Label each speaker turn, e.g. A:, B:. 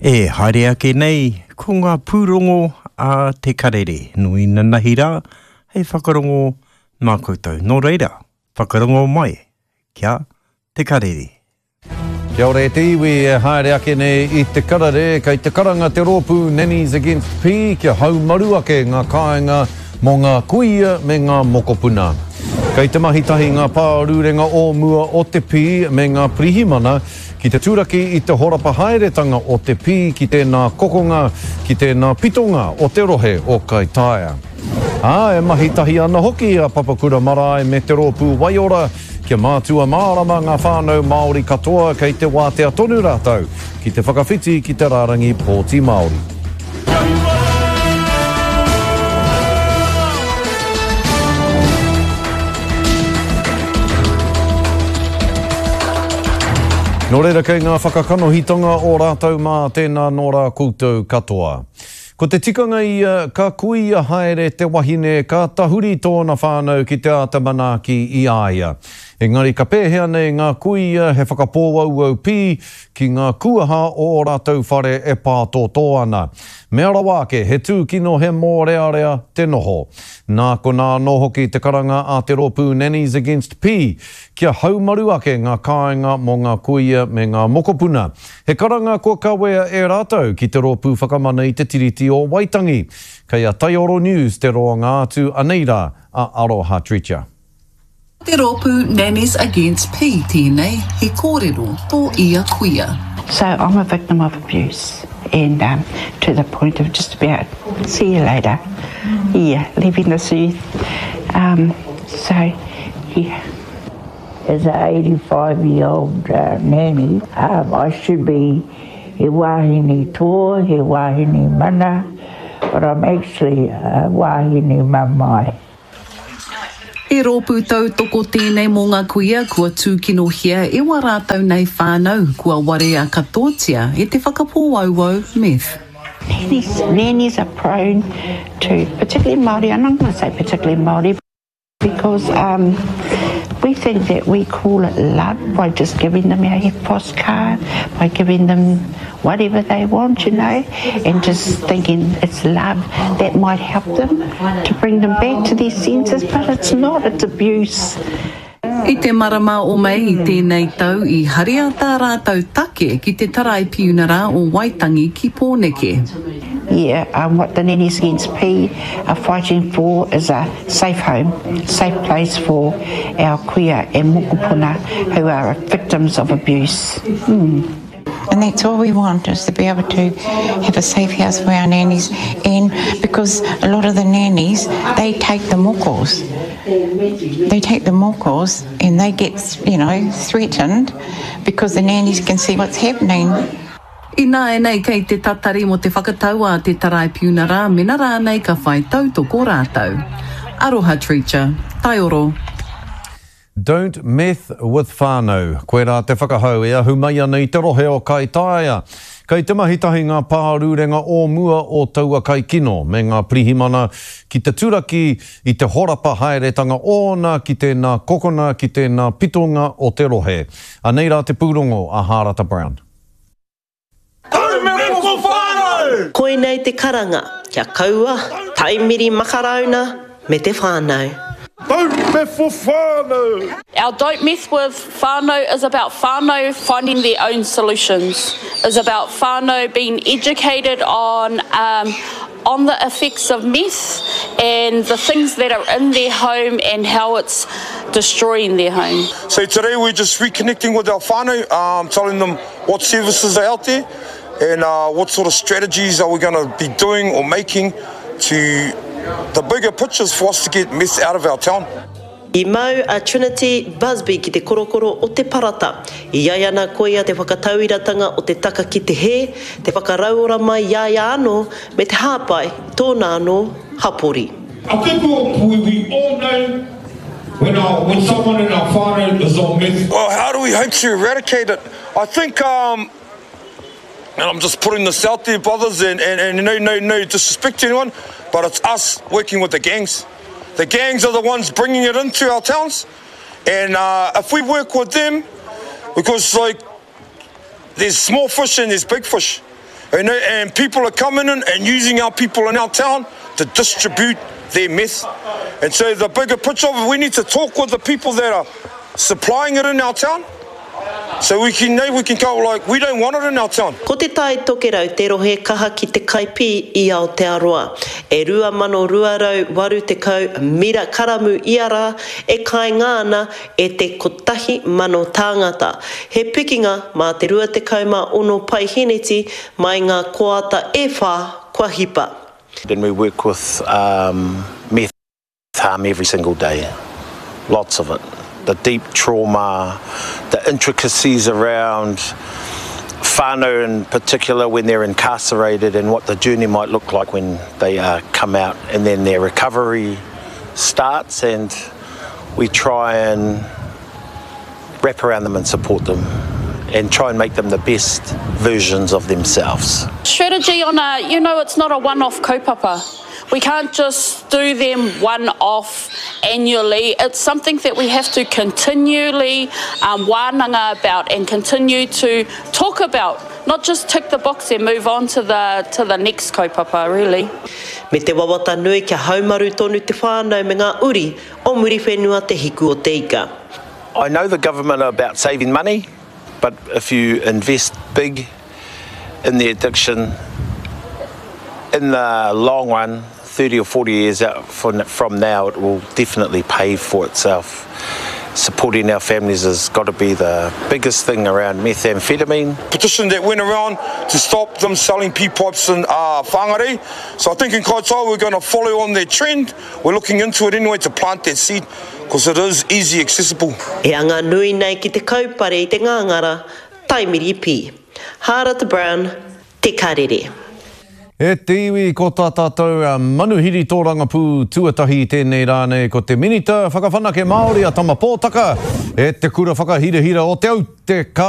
A: E haere ake nei, ko ngā pūrongo a te karere. Nui na nahira, hei whakarongo mā koutou. Nō reira, whakarongo mai, kia te karere.
B: Kia ora te iwi e haere ake nei I te karare, kei te karanga te rōpū Nannies Against P, kia haumaru ake ngā kāinga mō ngā kuia me ngā mokopuna. Kei te mahitahi ngā pārurenga o mua o te P me ngā pirihimana, ki te tūraki I te horapa haeretanga o te P, ki tēnā kokonga, ki tēnā pitonga o te rohe o Kaitaia. E mahitahi ana hoki a Papakura Marae me te rōpū Waiora, kia mātua mārama ngā whānau Māori katoa kei te wātea tonu rātau, ki te whakawhiti ki te rārangi Pōti Māori. Nō reira kei ngā whakakanohitonga o rātau mā tēnā nō rā koutou katoa. Ko te tikanga ia, ka kuia haere te wahine, ka tahuri tōna whānau ki te atamanaki I aia. Engari ka pēhea nei ngā kuia he whakapōwau au pi ki ngā kuaha o rātau whare e pātōtō ana. Me ara wāke, he tūkino he mōrearea te noho. Nā ko nā noho ki te karanga a te rōpū Nannies Against P, kia haumaru ake ngā kāinga mō ngā kuia me ngā mokopuna. He karanga ko kawea e rātau ki te rōpū whakamana I te tiriti o Waitangi. Kei a Taioro News te roa ngā atu aneira a Aroha Tricha.
C: Te rōpū Nannies Against P tēnei, he kōrero tō ia kuia.
D: So I'm a victim of abuse and to the point of just about, see you later, leaving this earth. As an 85-year-old nanny, I should be he wahine toa, he wahine mana, but I'm actually wahine mamai.
C: E rōpū tau toko tēnei mō ngā kuia kua tūkino hia e wā rātau nei whānau kua ware a katoatia e te whakapōauau meth.
D: Nannies are prone to, particularly Māori, and I'm going to say particularly Māori, because we think that we call it love by just giving them our EFTPOS card, by giving them whatever they want, you know, and just thinking it's love that might help them to bring them back to their senses, but it's not, it's abuse.
C: I te marama o mai I tēnei tau I haria tā rātau take ki te tarai piunara o Waitangi ki Pōneke.
D: What the Nannies Against P are fighting for is a safe home, safe place for our kuia and mokopuna who are victims of abuse.
E: And that's all we want, is to be able to have a safe house for our nannies. And because a lot of the nannies, they take the mokos. They take the mokos and they get, threatened because the nannies can see what's happening.
C: I nā e nei kei te tatari mo te whakatau a te tarai piunara, mena rā nei ka whai tautoko rātau. Aroha Tricha, Taioro.
B: Don't meth with whānau. Koe rā te whakahau e ahu mai ana I te rohe o Kaitaia. Kei te mahitahi ngā pārurenga o mua o taua kai kino me ngā pirihimana ki te tūraki I te horapa haeretanga ona ki tēnā kokona ki tēnā pitonga o te rohe. Anei rā te pūrongo a Harata Brown.
F: Koe nei te karanga, kia kaua, taimiri makarauna, me te whānau.
G: Don't mess with whānau!
H: Our Don't Mess with Whānau is about whānau finding their own solutions. Is about whānau being educated on the effects of meth and the things that are in their home and how it's destroying their home.
G: So today we're just reconnecting with our whānau, telling them what services are out there and what sort of strategies are we going to be doing or making to the bigger pictures for us to get meth out of our town.
F: I mau a Trinity Busby ki te korokoro o te parata. I iaiana koia te whakatauiratanga o te taka ki te he, te whakarauora mai iaia ano me te hāpai tōna ano hapori.
I: I think we all know when someone in our whānau is on meth.
G: Well, how do we hope to eradicate it? I think, and I'm just putting this out there, brothers, and no disrespect to anyone, but it's us working with the gangs. The gangs are the ones bringing it into our towns, and if we work with them, because there's small fish and there's big fish, And people are coming in and using our people in our town to distribute their meth. And so the bigger picture of it, we need to talk with the people that are supplying it in our town. So we can go like, we don't want it in our town.
F: Ko te tai toke rau, te rohe kaha ki te kaipi i Aotearoa. E 2,280 mira karamu iara e kai ngāna e te kotahi mano tāngata. He pikinga mā te 26 paihineti mai ngā koata e whā kua hipa.
J: Then we work with meth harm every single day, lots of it. The deep trauma, the intricacies around whānau in particular when they're incarcerated and what the journey might look like when they come out, and then their recovery starts, and we try and wrap around them and support them and try and make them the best versions of themselves.
H: Strategy on it's not a one-off kaupapa. We can't just do them one-off annually. It's something that we have to continually wānanga about and continue to talk about, not just tick the box and move on to the next kaupapa, really.
F: Me te wawata nui kia haumaru tonu te whānau me ngā uri o muri whenua te hiku o te ika.
J: I know the government are about saving money, but if you invest big in the addiction, in the long run, 30 or 40 years out from now, it will definitely pay for itself. Supporting our families has got to be the biggest thing around methamphetamine.
G: Petition that went around to stop them selling pea pipes in whangare. So I think in Kaitaua we're going to follow on their trend. We're looking into it anyway to plant that seed because it is easy accessible.
F: E anga nui nei ki te kaupare I te ngāngara, taimiri pi. Harata Brown, te karere.
B: E te iwi ko tā tātou manuhiri tōranga pū tuatahi tēnei rānei ko te minita whakawhanake Māori a tama pōtaka e te kura whakahira hira o te au te ka